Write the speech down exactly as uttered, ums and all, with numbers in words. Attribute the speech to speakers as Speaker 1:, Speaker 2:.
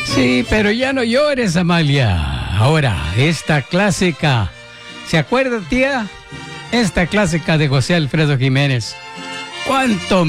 Speaker 1: Sí, pero ya no llores, Amalia. Ahora, esta clásica. ¿Se acuerda, tía? Esta clásica de José Alfredo Jiménez. ¿Cuánto